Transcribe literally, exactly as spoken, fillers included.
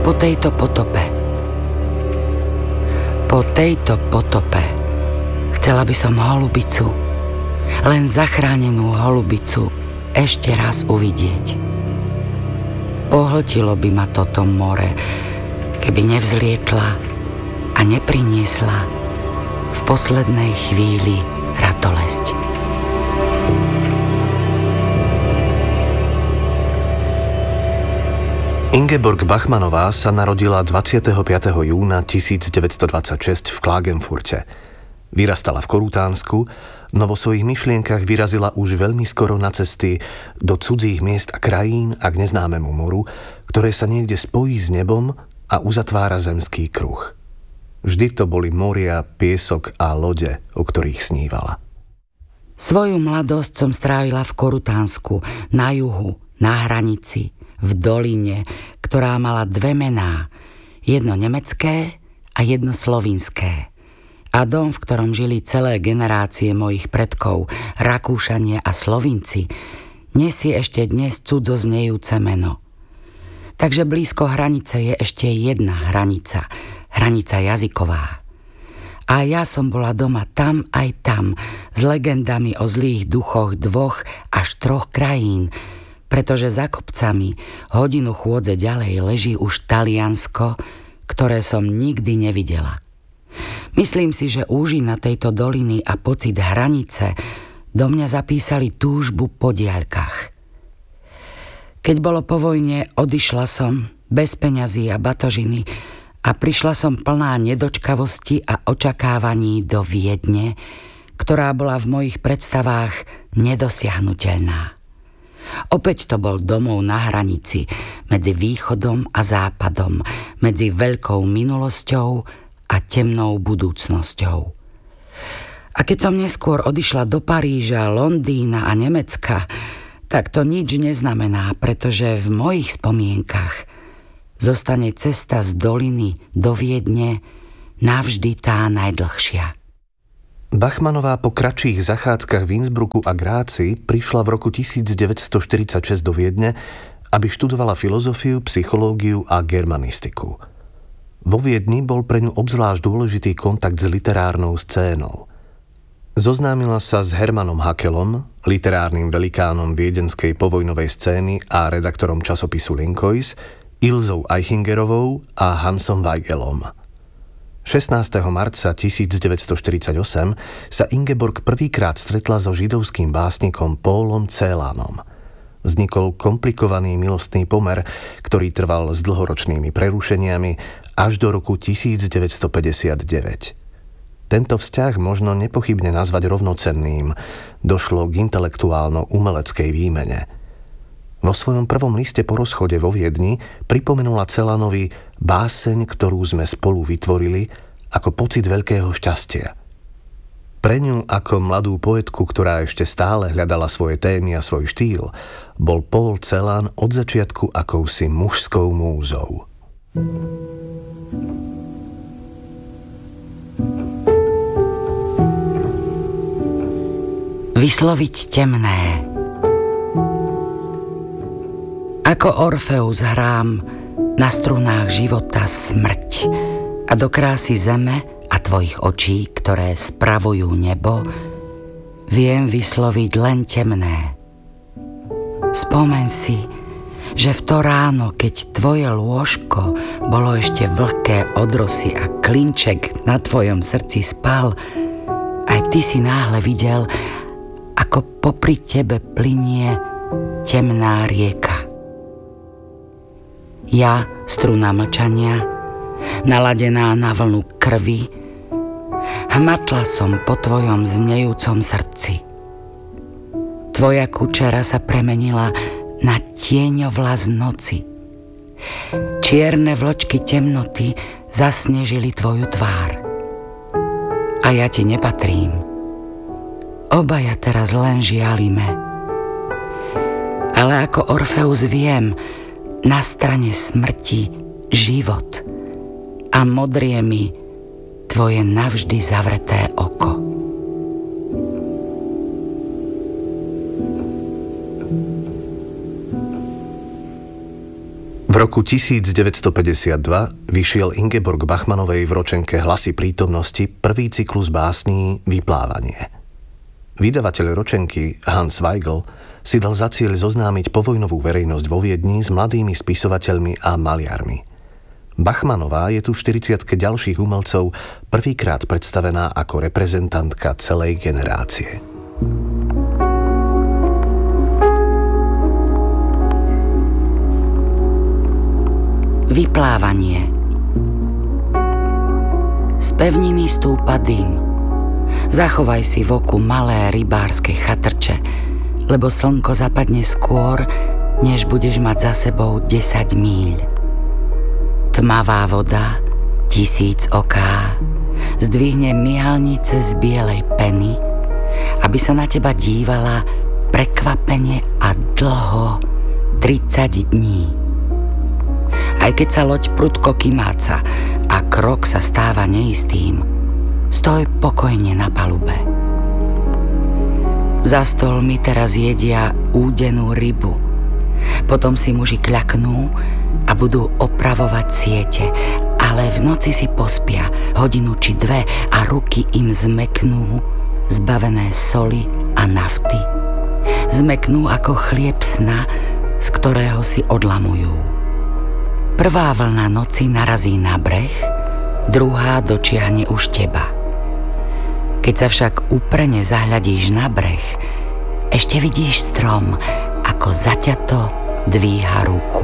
Po tejto potope, po tejto potope chcela by som holubicu, len zachránenú holubicu, ešte raz uvidieť. Pohltilo by ma toto more, keby nevzlietla a nepriniesla v poslednej chvíli ratolesť. Ingeborg Bachmannová sa narodila dvadsiateho piateho júna tisícdeväťstodvadsaťšesť v Klagenfurte. Vyrastala v Korutánsku, no vo svojich myšlienkach vyrazila už veľmi skoro na cesty do cudzích miest a krajín a k neznámemu moru, ktoré sa niekde spojí s nebom a uzatvára zemský kruh. Vždy to boli moria, piesok a lode, o ktorých snívala. Svoju mladosť som strávila v Korutánsku, na juhu, na hranici, v doline, ktorá mala dve mená, jedno nemecké a jedno slovinské. A dom, v ktorom žili celé generácie mojich predkov, Rakúšania a Slovinci, nesie ešte dnes cudzo znejúce meno. Takže blízko hranice je ešte jedna hranica, hranica jazyková. A ja som bola doma tam aj tam, s legendami o zlých duchoch dvoch až troch krajín, pretože za kopcami hodinu chôdze ďalej leží už Taliansko, ktoré som nikdy nevidela. Myslím si, že úžina tejto doliny a pocit hranice do mňa zapísali túžbu po diaľkach. Keď bolo po vojne, odišla som bez peňazí a batožiny a prišla som plná nedočkavosti a očakávaní do Viedne, ktorá bola v mojich predstavách nedosiahnuteľná. Opäť to bol domov na hranici medzi východom a západom, medzi veľkou minulosťou a temnou budúcnosťou. A keď som neskôr odišla do Paríža, Londýna a Nemecka, tak to nič neznamená, pretože v mojich spomienkach zostane cesta z doliny do Viedne navždy tá najdlhšia. Bachmannová po kratších zachádzkach v Innsbrucku a Gráci prišla v roku tisícdeväťstoštyridsaťšesť do Viedne, aby študovala filozofiu, psychológiu a germanistiku. Vo Viedni bol pre ňu obzvlášť dôležitý kontakt s literárnou scénou. Zoznámila sa s Hermannom Hakelom, literárnym velikánom viedenskej povojnovej scény a redaktorom časopisu Linkois, Ilzou Eichingerovou a Hansom Weigelom. šestnásteho marca tisícdeväťstoštyridsaťosem sa Ingeborg prvýkrát stretla so židovským básnikom Paulom Célanom. Vznikol komplikovaný milostný pomer, ktorý trval s dlhoročnými prerušeniami až do roku tisícdeväťstopäťdesiatdeväť. Tento vzťah možno nepochybne nazvať rovnocenným. Došlo k intelektuálno-umeleckej výmene. Vo svojom prvom liste po rozchode vo Viedni pripomenula Celanovi báseň, ktorú sme spolu vytvorili, ako pocit veľkého šťastia. Pre ňu ako mladú poetku, ktorá ešte stále hľadala svoje témy a svoj štýl, bol Paul Celan od začiatku akousi mužskou múzou. Vysloviť temné. Ako Orfeus hrám na strunách života smrť a do krásy zeme a tvojich očí, ktoré spravujú nebo, viem vysloviť len temné. Spomeň si, že v to ráno, keď tvoje lôžko bolo ešte vlhké od rosy a klinček na tvojom srdci spal, aj ty si náhle videl, ako popri tebe plynie temná rieka. Ja, struna mlčania, naladená na vlnu krvi, hmatla som po tvojom znejúcom srdci. Tvoja kučera sa premenila na tieňovlaz noci. Čierne vločky temnoty zasnežili tvoju tvár. A ja ti nepatrím. Obaja teraz len žialime. Ale ako Orfeus viem, na strane smrti život a modrie mi tvoje navždy zavreté oko. V roku tisícdeväťstopäťdesiatdva vyšiel Ingeborg Bachmannovej v ročenke Hlasy prítomnosti prvý cyklus básní Vyplávanie. Vydavateľ ročenky Hans Weigl si dal za cieľ zoznámiť povojnovú verejnosť vo Viedni s mladými spisovateľmi a maliarmi. Bachmannová je tu v štyridsiatke ďalších umelcov prvýkrát predstavená ako reprezentantka celej generácie. Vyplávanie. Z pevniny stúpa dym. Zachovaj si v oku malé rybárske chatrče, lebo slnko zapadne skôr, než budeš mať za sebou desať míľ. Tmavá voda, tisíc oká, zdvihne myhalnice z bielej peny, aby sa na teba dívala prekvapene a dlho, tridsať dní. Aj keď sa loď prudko kymáca a krok sa stáva neistým, stoj pokojne na palube. Za stôl mi teraz jedia údenú rybu. Potom si muži kľaknú a budú opravovať siete, ale v noci si pospia hodinu či dve a ruky im zmeknú, zbavené soli a nafty. Zmeknú ako chlieb sna, z ktorého si odlamujú. Prvá vlna noci narazí na breh, druhá dočiahne už teba. Keď sa však úprene zahľadíš na breh, ešte vidíš strom, ako zaťato dvíha ruku.